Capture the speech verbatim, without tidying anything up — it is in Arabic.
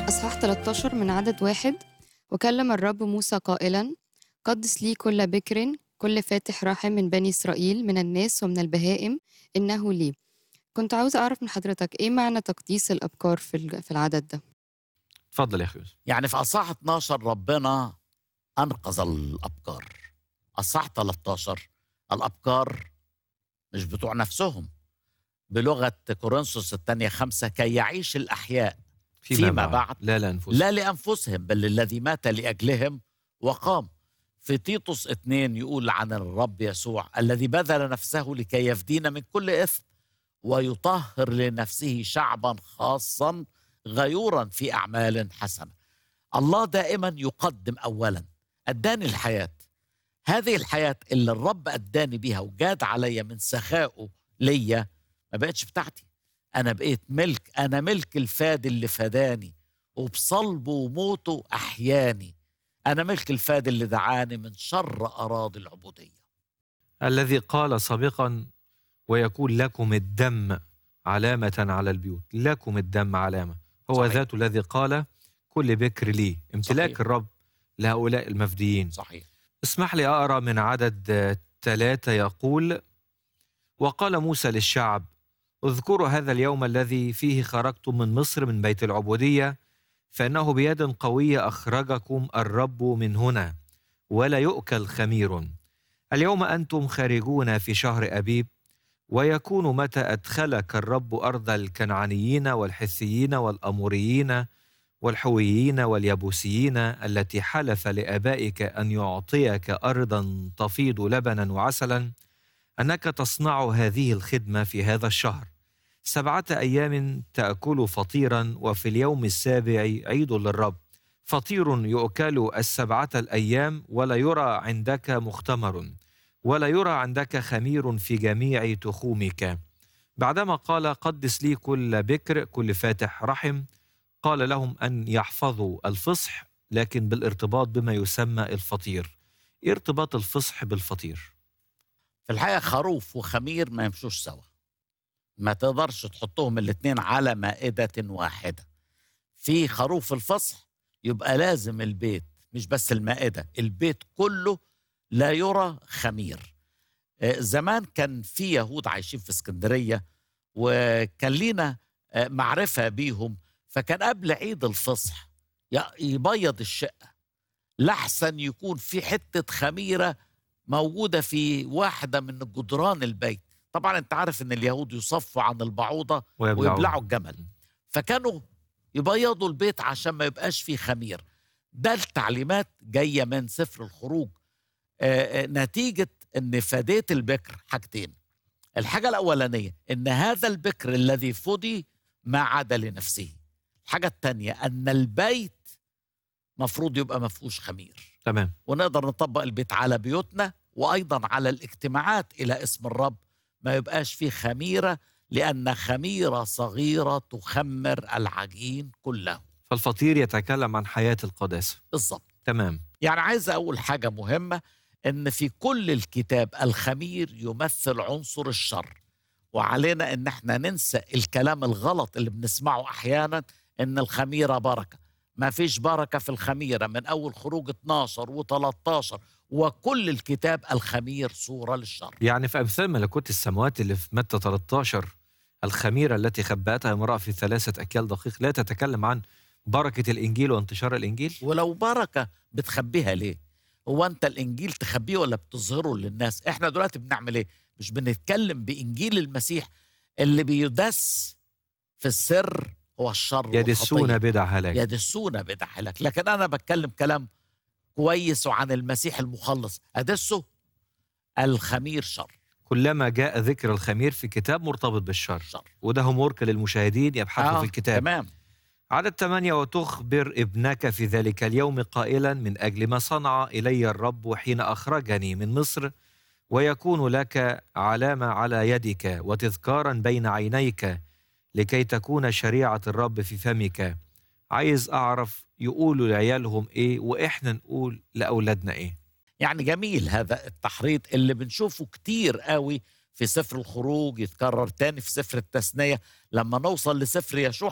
أصحاح ثلاثة عشر من عدد واحد. وكلم الرب موسى قائلا: قدس لي كل بكر، كل فاتح رحم من بني إسرائيل، من الناس ومن البهائم، إنه لي. كنت عاوزة أعرف من حضرتك إيه معنى تقديس الأبكار في الج- في العدد ده؟ اتفضل يا اخي يوسف. يعني في أصحاح اتناشر ربنا أنقذ الأبكار. أصحاح تلتاشر الأبكار مش بتوع نفسهم، بلغة كورنثوس الثانية خمسة، كي يعيش الأحياء فيما بعد لا لا أنفسهم. لا لأنفسهم بل الذي مات لأجلهم وقام. في تيتوس اثنين يقول عن الرب يسوع: الذي بذل نفسه لكي يفدينا من كل إثم ويطهر لنفسه شعبا خاصا غيورا في أعمال حسنة. الله دائما يقدم أولا. أداني الحياة، هذه الحياة اللي الرب أداني بيها وجاد عليا من سخائه ليا، ما بقتش بتاعتي، أنا بقيت ملك. أنا ملك الفادي اللي فداني وبصلبه وموته أحياني. أنا ملك الفادي اللي دعاني من شر أراضي العبودية. الذي قال سابقا: ويكون لكم الدم علامة على البيوت. لكم الدم علامة، هو صحيح. ذات الذي قال: كل بكر لي. امتلاك صحيح. الرب لهؤلاء المفديين. صحيح. اسمح لي أقرأ من عدد ثلاثة. يقول: وقال موسى للشعب: اذكروا هذا اليوم الذي فيه خرجتم من مصر من بيت العبودية، فإنه بيد قوية أخرجكم الرب من هنا، ولا يؤكل خمير. اليوم أنتم خارجون في شهر أبيب، ويكون متى أدخلك الرب أرض الكنعانيين والحثيين والأموريين والحويين واليبوسيين التي حلف لآبائك أن يعطيك أرضا تفيض لبنا وعسلا، أنك تصنع هذه الخدمة في هذا الشهر. سبعة أيام تأكل فطيرا، وفي اليوم السابع عيد للرب، فطير يؤكل السبعة الأيام، ولا يرى عندك مختمر، ولا يرى عندك خمير في جميع تخومك. بعدما قال: قدس لي كل بكر، كل فاتح رحم، قال لهم أن يحفظوا الفصح، لكن بالارتباط بما يسمى الفطير. إيه ارتباط الفصح بالفطير؟ في الحقيقة خروف وخمير ما يمشوش سوا، ما تقدرش تحطهم الاثنين على مائدة واحدة. في خروف الفصح يبقى لازم البيت، مش بس المائدة، البيت كله لا يرى خمير. آه، زمان كان في يهود عايشين في اسكندرية، وكان لينا آه، معرفة بيهم، فكان قبل عيد الفصح ي- يبيض الشقة لحسن يكون في حتة خميرة موجودة في واحدة من جدران البيت. طبعا انت عارف ان اليهود يصفوا عن البعوضة ويبلعون. ويبلعوا الجمل، فكانوا يبيضوا البيت عشان ما يبقاش فيه خمير. ده التعليمات جاية من سفر الخروج. آه، آه، نتيجة ان فديت البكر حاجتين: الحاجة الأولانية ان هذا البكر الذي فدي ما عاد لنفسه. الحاجة الثانية ان البيت مفروض يبقى ما فيهوش خمير، تمام. ونقدر نطبق البيت على بيوتنا وأيضا على الاجتماعات إلى اسم الرب، ما يبقاش فيه خميرة، لأن خميرة صغيرة تخمر العجين كله. فالفطير يتكلم عن حياة القداسة. بالضبط. تمام. يعني عايز أقول حاجة مهمة، إن في كل الكتاب الخمير يمثل عنصر الشر، وعلينا إن احنا ننسى الكلام الغلط اللي بنسمعه أحيانا، إن الخميرة بركة. ما فيش بركة في الخميرة. من أول خروج اتناشر وتلتاشر وكل الكتاب الخمير صورة للشر. يعني في أمثال ملكوت السماوات اللي في متى ثلاثة عشر، الخميرة التي خبأتها امرأة في ثلاثة أكيال دقيق لا تتكلم عن بركة الإنجيل وانتشار الإنجيل؟ ولو بركة بتخبيها ليه؟ هو أنت الإنجيل تخبيه ولا بتظهره للناس؟ إحنا دلوقتي بنعمل إيه؟ مش بنتكلم بإنجيل المسيح اللي بيدس في السر هو الشر يدسون والخطية. بدع هلاك. يدسون بدع هلاك. لكن أنا بتكلم كلام كويس وعن المسيح المخلص. أدسه الخمير شر. كلما جاء ذكر الخمير في كتاب مرتبط بالشر، شر. وده هومورك للمشاهدين يبحثوا آه في الكتاب. تمام. عدد ثمانية: وتخبر ابنك في ذلك اليوم قائلا: من أجل ما صنع إلي الرب حين أخرجني من مصر، ويكون لك علامة على يدك وتذكارا بين عينيك، لكي تكون شريعة الرب في فمك. عايز أعرف يقولوا لعيالهم إيه وإحنا نقول لأولادنا إيه. يعني جميل هذا التحريض اللي بنشوفه كتير قوي في سفر الخروج، يتكرر تاني في سفر التثنية. لما نوصل لسفر يشوع